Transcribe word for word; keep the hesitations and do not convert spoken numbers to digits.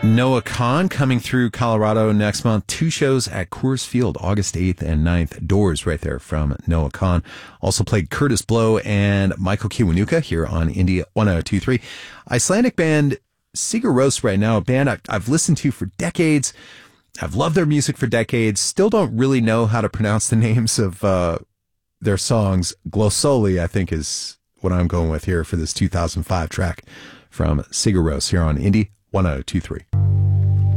Noah Kahan coming through Colorado next month. Two shows at Coors Field, August eighth and ninth. Doors right there from Noah Kahan. Also played Curtis Blow and Michael Kiwanuka here on India one oh two three. Icelandic band Sigur Rós right now, a band I've, I've listened to for decades. I've loved their music for decades. Still don't really know how to pronounce the names of uh, their songs. Glossoli, I think, is what I'm going with here for this two thousand five track from Sigur Rós here on Indy one oh two three.